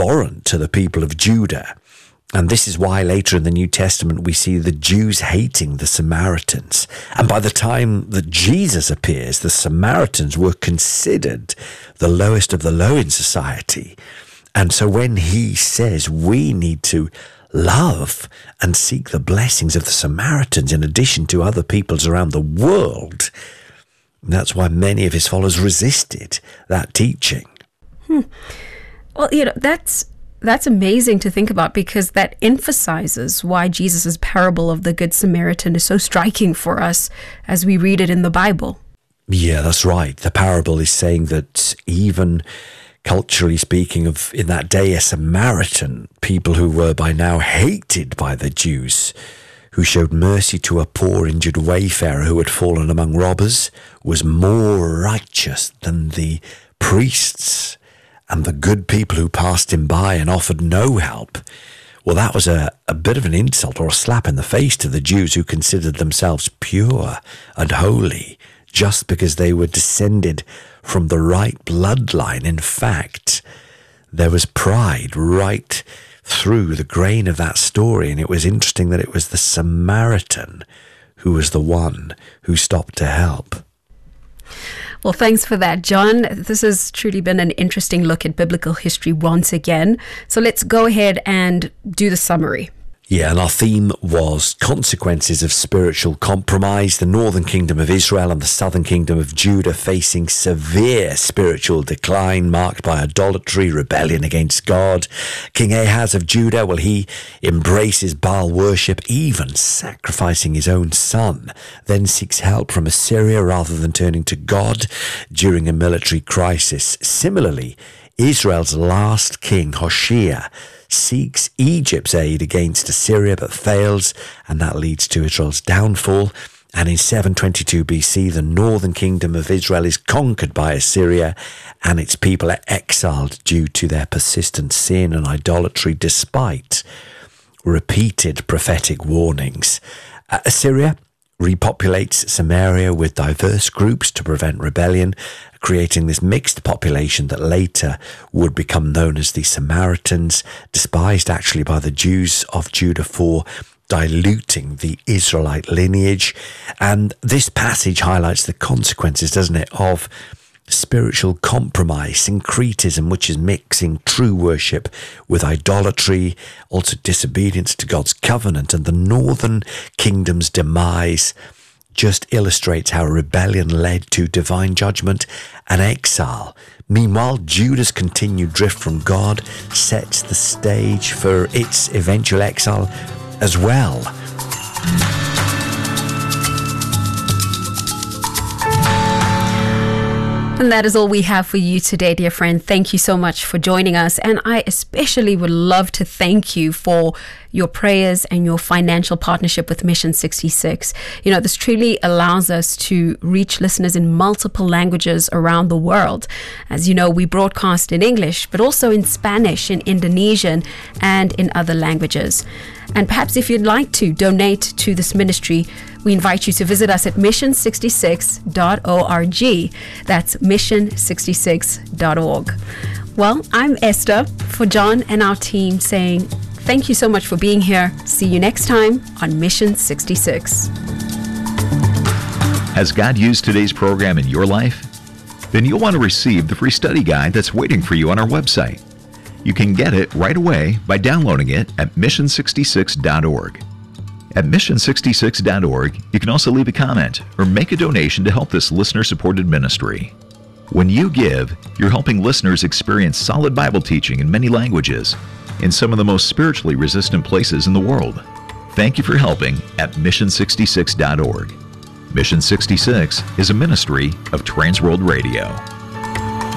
abhorrent to the people of Judah. And this is why later in the New Testament we see the Jews hating the Samaritans. And by the time that Jesus appears, the Samaritans were considered the lowest of the low in society. And so when he says we need to love and seek the blessings of the Samaritans in addition to other peoples around the world, that's why many of his followers resisted that teaching. Well, that's amazing to think about, because that emphasizes why Jesus' parable of the Good Samaritan is so striking for us as we read it in the Bible. Yeah, that's right. The parable is saying that even culturally speaking, of in that day, a Samaritan, people who were by now hated by the Jews, who showed mercy to a poor injured wayfarer who had fallen among robbers, was more righteous than the priests and the good people who passed him by and offered no help. Well, that was a bit of an insult or a slap in the face to the Jews, who considered themselves pure and holy just because they were descended from the right bloodline. In fact, there was pride right through the grain of that story, and it was interesting that it was the Samaritan who was the one who stopped to help. Well, thanks for that, John. This has truly been an interesting look at biblical history once again. So let's go ahead and do the summary. Yeah, and our theme was consequences of spiritual compromise, the northern kingdom of Israel and the southern kingdom of Judah facing severe spiritual decline marked by idolatry, rebellion against God. King Ahaz of Judah, well, he embraces Baal worship, even sacrificing his own son, then seeks help from Assyria rather than turning to God during a military crisis. Similarly, Israel's last king, Hoshea, seeks Egypt's aid against Assyria but fails, and that leads to Israel's downfall. And in 722 BC, the northern kingdom of Israel is conquered by Assyria, and its people are exiled due to their persistent sin and idolatry despite repeated prophetic warnings. Assyria repopulates Samaria with diverse groups to prevent rebellion, creating this mixed population that later would become known as the Samaritans, despised actually by the Jews of Judah for diluting the Israelite lineage. And this passage highlights the consequences, doesn't it, of spiritual compromise, syncretism, which is mixing true worship with idolatry, also disobedience to God's covenant. And the northern kingdom's demise just illustrates how rebellion led to divine judgment and exile. Meanwhile, Judah's continued drift from God sets the stage for its eventual exile as well. And that is all we have for you today, dear friend. Thank you so much for joining us. And I especially would love to thank you for your prayers and your financial partnership with Mission 66. You know, this truly allows us to reach listeners in multiple languages around the world. As you know, we broadcast in English, but also in Spanish, in Indonesian, and in other languages. And perhaps if you'd like to donate to this ministry, we invite you to visit us at mission66.org. That's mission66.org. Well, I'm Esther, for John and our team, saying thank you so much for being here. See you next time on Mission 66. Has God used today's program in your life? Then you'll want to receive the free study guide that's waiting for you on our website. You can get it right away by downloading it at mission66.org. At mission66.org, you can also leave a comment or make a donation to help this listener-supported ministry. When you give, you're helping listeners experience solid Bible teaching in many languages in some of the most spiritually resistant places in the world. Thank you for helping at mission66.org. Mission 66 is a ministry of Transworld Radio.